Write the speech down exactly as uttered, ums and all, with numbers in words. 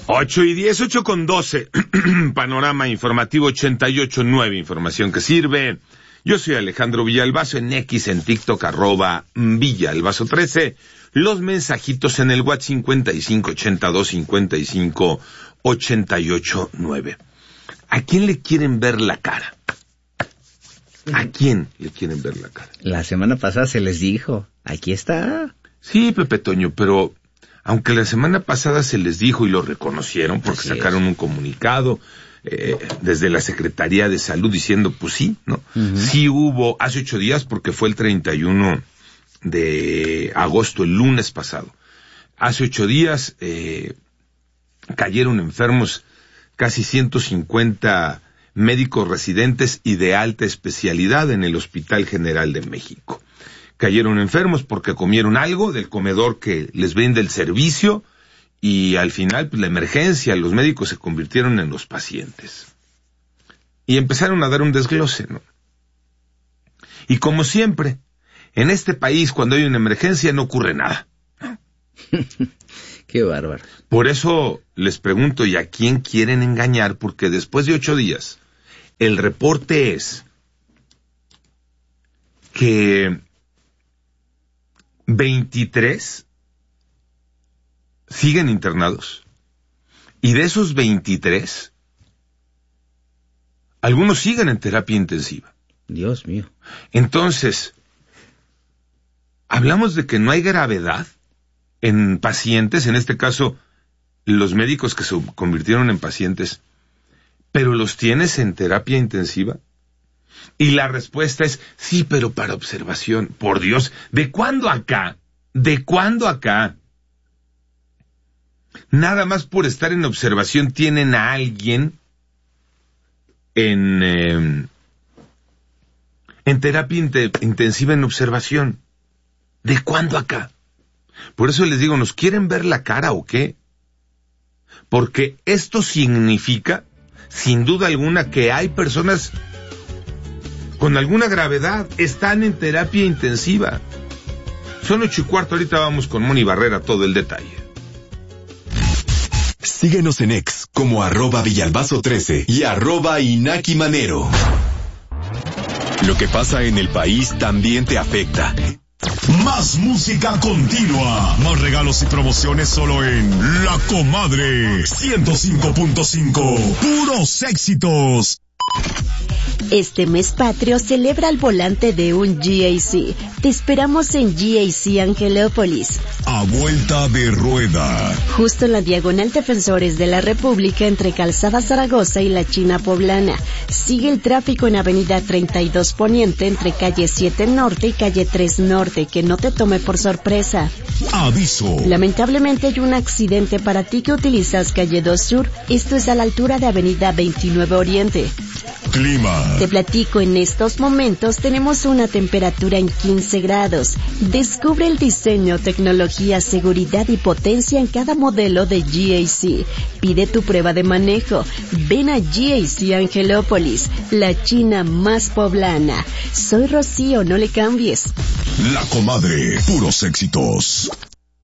Ocho y diez, ocho con doce. Panorama informativo ochenta y ocho nueve, información que sirve. Yo soy Alejandro Villalbazo, en X, en TikTok, arroba Villalbazo trece. Los mensajitos en el WhatsApp cincuenta y cinco ochenta y dos cincuenta y cinco ochenta y ocho nueve. ¿A quién le quieren ver la cara? ¿A quién le quieren ver la cara? La semana pasada se les dijo, aquí está. Sí, Pepe Toño, pero aunque la semana pasada se les dijo y lo reconocieron porque Así sacaron es. un comunicado eh, desde la Secretaría de Salud diciendo, pues sí, ¿no? Uh-huh. Sí hubo hace ocho días porque fue el treinta y uno de agosto, el lunes pasado. Hace ocho días eh, cayeron enfermos casi ciento cincuenta médicos residentes y de alta especialidad en el Hospital General de México. Cayeron enfermos porque comieron algo del comedor que les brinda el servicio y al final, pues, la emergencia, los médicos se convirtieron en los pacientes. Y empezaron a dar un desglose, ¿no? Y como siempre, en este país cuando hay una emergencia no ocurre nada. Qué bárbaro. Por eso les pregunto, ¿y a quién quieren engañar? Porque después de ocho días, el reporte es que veintitrés siguen internados. Y de esos veintitrés, algunos siguen en terapia intensiva. Dios mío. Entonces, hablamos de que no hay gravedad en pacientes, en este caso, los médicos que se convirtieron en pacientes, pero los tienes en terapia intensiva. Y la respuesta es, sí, pero para observación. Por Dios, ¿de cuándo acá? ¿De cuándo acá? Nada más por estar en observación tienen a alguien en, eh, en terapia inte- intensiva en observación. ¿De cuándo acá? Por eso les digo, ¿nos quieren ver la cara o qué? Porque esto significa, sin duda alguna, que hay personas con alguna gravedad, están en terapia intensiva. Son ocho y cuarto, ahorita vamos con Moni Barrera, todo el detalle. Síguenos en X como arroba Villalbazo trece y arroba Inaki Manero. Lo que pasa en el país también te afecta. Más música continua, más regalos y promociones solo en La Comadre ciento cinco punto cinco. Puros éxitos. Este mes patrio celebra al volante de un G A C. Te esperamos en G A C Angelópolis. A vuelta de rueda. Justo en la diagonal Defensores de la República entre Calzada Zaragoza y la China Poblana. Sigue el tráfico en Avenida treinta y dos Poniente entre calle siete Norte y calle tres Norte. Que no te tome por sorpresa. Aviso. Lamentablemente hay un accidente para ti que utilizas calle dos Sur. Esto es a la altura de Avenida veintinueve Oriente. Clima. Te platico, en estos momentos tenemos una temperatura en quince grados. Descubre el diseño, tecnología, seguridad y potencia en cada modelo de G A C. Pide tu prueba de manejo. Ven a G A C Angelópolis, la China más poblana. Soy Rocío, no le cambies. La Comadre, puros éxitos.